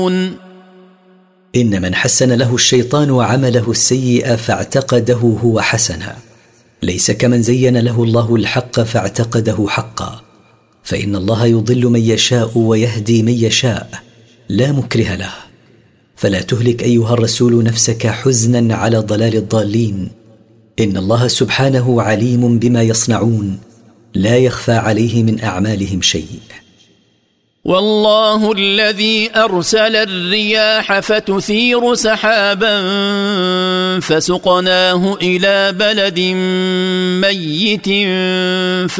إن من حسن له الشيطان عمله السيء فاعتقده هو حسنا، ليس كمن زين له الله الحق فاعتقده حقا، فإن الله يضل من يشاء ويهدي من يشاء، لا مكره له. فلا تهلك أيها الرسول نفسك حزنا على ضلال الضالين، إن الله سبحانه عليم بما يصنعون، لا يخفى عليه من أعمالهم شيء. والله الذي أرسل الرياح فتثير سحابا فسقناه إلى بلد ميت